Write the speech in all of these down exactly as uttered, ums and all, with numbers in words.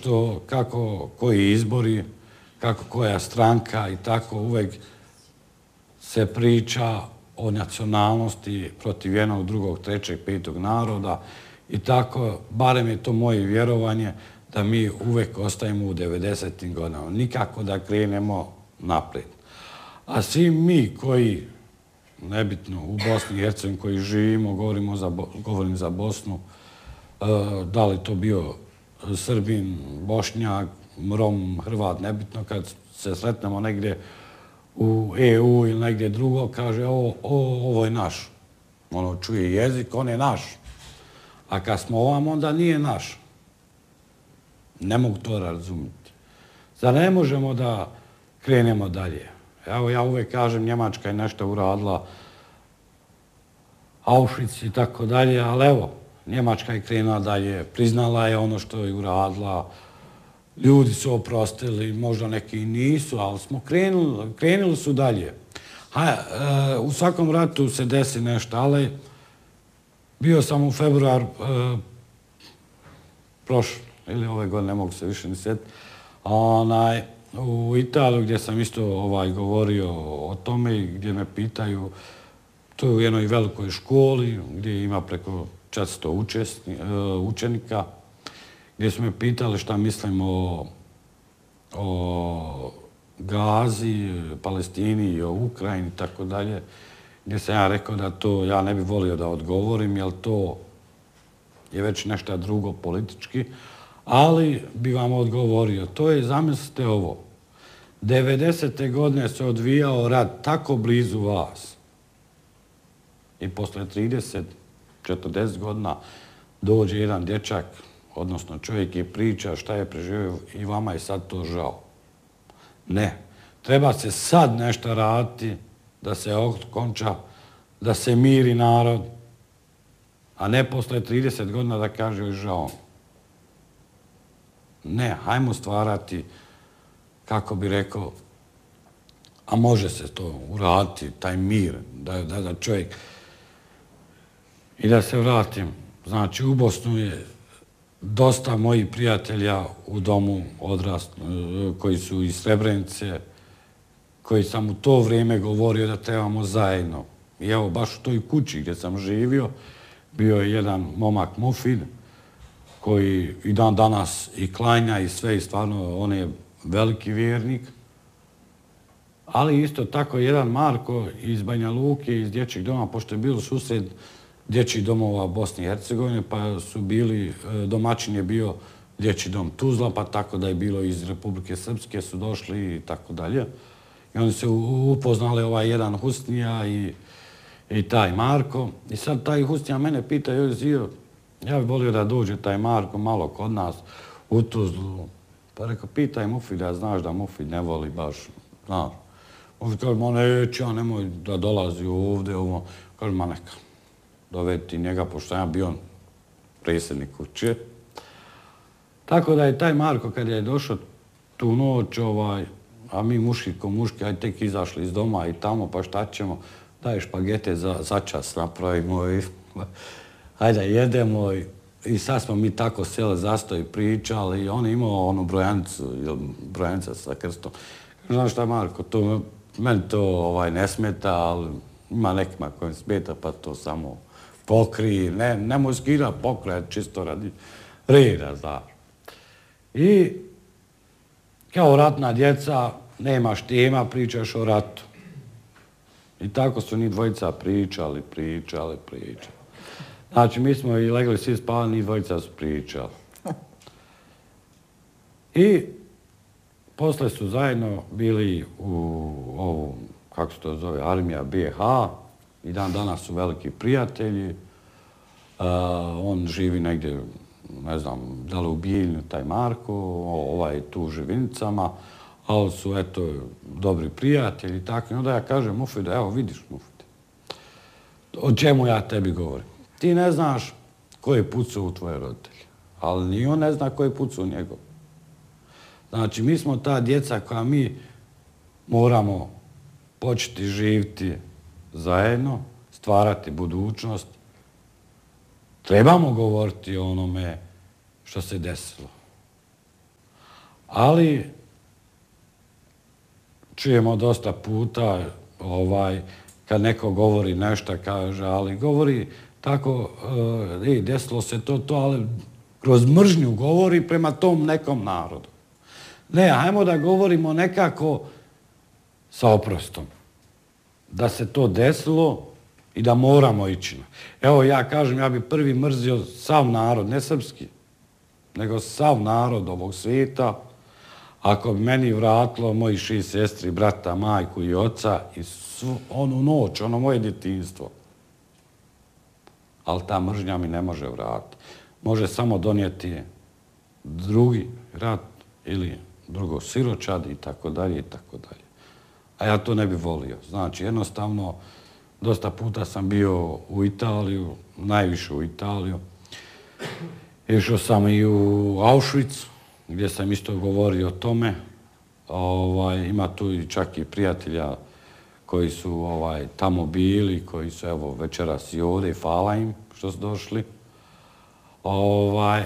što kako koji izbori, kako koja stranka i tako uvek se priča o nacionalnosti protiv jednog, drugog, trećeg, petog naroda i tako, barem je to moje vjerovanje da mi uvek ostajemo u devedesetim godinama. Nikako da krenemo napred. A svi mi koji, nebitno, u Bosni i Hercegovini koji živimo, govorimo za, govorim za Bosnu, da li to bio Srbin, Bošnjak, Rom, Hrvat, nebitno, kad se sretnemo negdje u E U ili negdje drugo, kaže ovo, ovo, ovo je naš. Ono čuje jezik, on je naš. A kad smo ovam, onda nije naš. Ne mogu to razumjeti. Zar ne možemo da krenemo dalje? Evo, ja uvek kažem, Njemačka je nešto uradila, Auschwitz i tako dalje, ali evo, Njemačka je krenula dalje, priznala je ono što je uradila, ljudi su oprostili, možda neki i nisu, ali smo krenuli, krenuli su dalje. Ha, e, u svakom ratu se desi nešto, ali bio sam u februar e, prošle, ili ove godine, ne mogu se više ni sjetiti, onaj, u Italiju gdje sam isto ovaj, govorio o tome i gdje me pitaju, to je u jednoj velikoj školi gdje ima preko četiristo učenika, gdje su me pitali šta mislim o, o Gazi, Palestini i o Ukrajini i tako dalje, gdje sam ja rekao da to ja ne bih volio da odgovorim, jer to je već nešto drugo politički, ali bi vam odgovorio. To je, zamislite ovo, devedesete godine se odvijao rat tako blizu vas i posle trideset četrdeset godina dođe jedan dječak, odnosno čovjek je priča šta je preživio i vama je sad to žao. Ne. Treba se sad nešto raditi da se okonča, da se miri narod, a ne posle trideset godina da kaže joj žao. Ne, hajmo stvarati, kako bi rekao, a može se to uraditi, taj mir, da, da, da čovjek... I da se vratim, znači u Bosnu je dosta mojih prijatelja u domu odrast, koji su iz Srebrenice, koji sam u to vrijeme govorio da trebamo zajedno. I evo, baš u toj kući gdje sam živio, bio je jedan momak Mufid, koji i dan danas i klanja i sve, i stvarno on je veliki vjernik. Ali isto tako jedan Marko iz Banja Luke, iz dječjeg doma, pošto je bilo susred dječjih domova Bosne i Hercegovine, pa su bili, domaćin je bio dječji dom Tuzla, pa tako da je bilo iz Republike Srpske su došli i tako dalje. I oni se upoznali ovaj jedan Husnija i, i taj Marko. I sad taj Husnija mene pita, joj Zio, ja bih volio da dođe taj Marko malo kod nas u Tuzlu. Pa rekao, pitaj Mufida, znaš da Mufid ne voli baš, znaš. Mufid kaže, ma neće, ja nemoj da dolazi ovdje, ovo. Kaže, ma neka, dovedi njega, pošto ja bio predsjednik kuće. Tako da je taj Marko, kad je došao tu noć, ovaj, a mi muški ko muški, aj tek izašli iz doma i tamo, pa šta ćemo, daj špagete za, za čas napravimo i hajde jedemo i, i sad smo mi tako sele zastoj pričali i on je imao onu brojanicu, brojanica sa krstom. Znaš šta Marko, to, meni to ovaj, ne smeta, ali ima nekima kojim smeta pa to samo pokrije, ne, nemoj skida pokraj, čisto radi reda, znaš. I kao ratna djeca, nemaš tema, pričaš o ratu. I tako su ni dvojica pričali, pričali, pričali. Znači, mi smo i legli svi spavali, ni dvojica su pričali. I posle su zajedno bili u ovu, kako se to zove, armija B H, i dan danas su veliki prijatelji. Uh, on živi negdje, ne znam, da li u Bijeljinu, taj Marko, ovaj tu u Živinicama, ali su, eto, dobri prijatelji i tako. I onda ja kažem, Mufide, evo, vidiš, Mufide, o čemu ja tebi govorim. Ti ne znaš ko je pucao u tvoje roditelje, ali ni on ne zna ko je pucao u njegov. Znači, mi smo ta djeca koja mi moramo početi živjeti zajedno, stvarati budućnost. Trebamo govoriti o onome što se desilo. Ali čujemo dosta puta, ovaj, kad neko govori nešto, kaže, ali govori tako, e, desilo se to, to, ali kroz mržnju govori prema tom nekom narodu. Ne, hajmo da govorimo nekako sa oprostom. Da se to desilo i da moramo ići. Evo ja kažem, ja bi prvi mrzio sav narod, ne srpski, nego sav narod ovog svijeta, ako bi meni vratilo moji šest sestri, brata, majku i oca i svu, onu noć, ono moje djetinjstvo. Ali ta mržnja mi ne može vratiti. Može samo donijeti drugi rat ili drugo siročad i tako dalje i tako dalje. A ja to ne bi volio. Znači, jednostavno, dosta puta sam bio u Italiju, najviše u Italiju. Išao sam i u Auschwitz, gdje sam isto govorio o tome. Ovaj, ima tu i čak i prijatelja koji su ovaj, tamo bili, koji su evo večeras i ovdje, hvala im što su došli. Ovaj,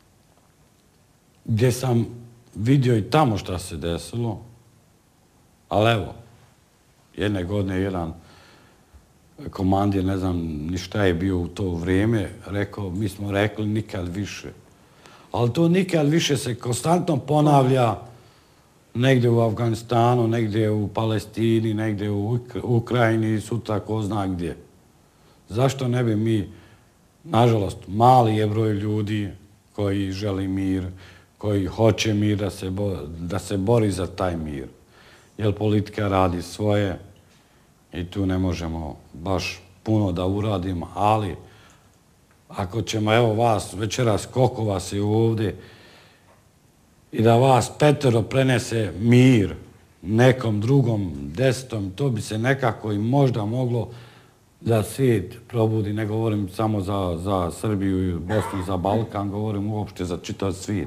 gdje sam vidio i tamo šta se desilo, ali evo, jedne godine jedan komandir, ne znam ni šta je bio u to vrijeme, rekao, mi smo rekli nikad više. Ali to nikad više se konstantno ponavlja negdje u Afganistanu, negdje u Palestini, negdje u Ukrajini, sutra ko zna gdje. Zašto ne bi mi, nažalost, mali je broj ljudi koji želi mir, koji hoće mir, da se, bo, da se bori za taj mir. Jer politika radi svoje i tu ne možemo baš puno da uradimo, ali ako ćemo, evo vas, večeras koliko vas je ovdje, i da vas petero prenese mir nekom drugom desetom, to bi se nekako i možda moglo da svijet probudi. Ne govorim samo za, za Srbiju i Bosnu, za Balkan, govorim uopšte za čitav svijet.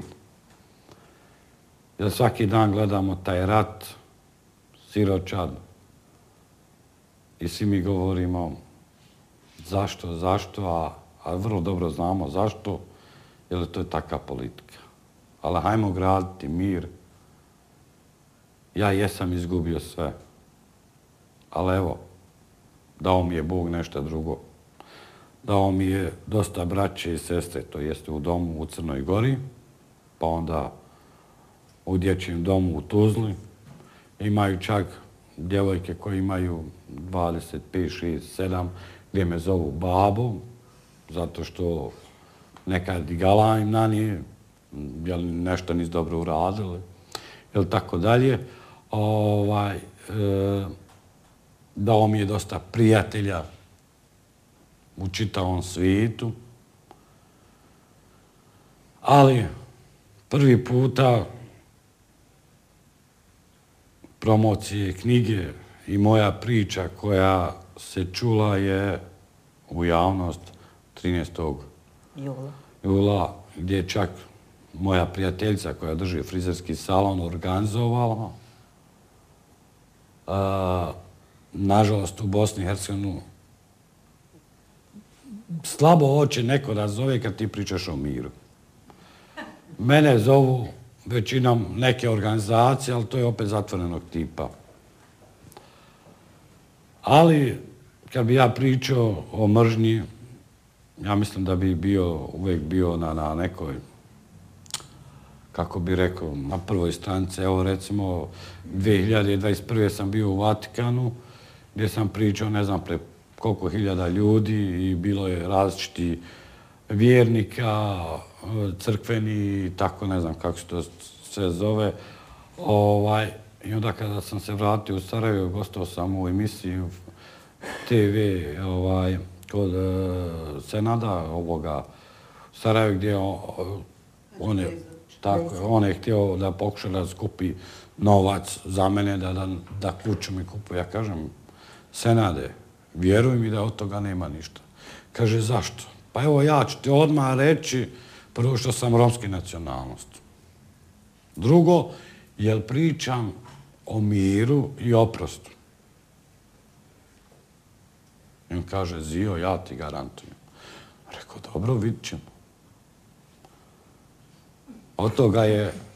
Jer svaki dan gledamo taj rat, siročad, i svi mi govorimo zašto, zašto, a, a vrlo dobro znamo zašto, jer to je takva politika. Ali hajmo graditi mir. Ja jesam izgubio sve. Ali evo, dao mi je Bog nešto drugo. Dao mi je dosta braće i sestre, to jeste u domu u Crnoj Gori, pa onda u dječjem domu u Tuzli. Imaju čak djevojke koje imaju dvadeset pet, šest, sedam, gdje me zovu babo, zato što nekad i gala im na nije, jel nešto nis dobro uradili, jel tako dalje. Ovaj, e, dao mi je dosta prijatelja u čitavom svijetu, ali prvi puta promocije knjige i moja priča koja se čula je u javnost trinaestog jula, gdje je čak moja prijateljica koja drži frizerski salon organizovala. A, nažalost, u Bosni i Hercegovini slabo hoće neko da zove kad ti pričaš o miru. Mene zovu većinom neke organizacije, ali to je opet zatvorenog tipa. Ali, kad bi ja pričao o mržnji, ja mislim da bi bio, uvijek bio na, na nekoj, kako bi rekao, na prvoj stranici. Evo, recimo, dvije hiljade dvadeset prve sam bio u Vatikanu, gdje sam pričao, ne znam, pre koliko hiljada ljudi i bilo je različiti vjernika, crkveni, tako ne znam kako se to sve zove. Ovaj, I onda kada sam se vratio u Sarajevo, gostao sam u emisiji te ve ovaj, kod uh, Senada ovoga Sarajevo, gdje on, on, je, tako, on je htio da pokuša da skupi novac za mene, da, da, da kuću mi kupuje. Ja kažem, Senade, vjeruj mi da od toga nema ništa. Kaže, zašto? Pa evo ja ću ti odmah reći, prvo što sam romske nacionalnosti. Drugo, jer pričam o miru i oprostu. I on kaže, Zio, ja ti garantujem. Rekao, dobro, vidit ćemo. Od toga je